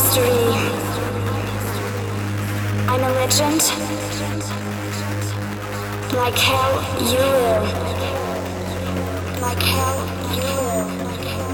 history. I'm a legend. Like hell, you will. Like hell.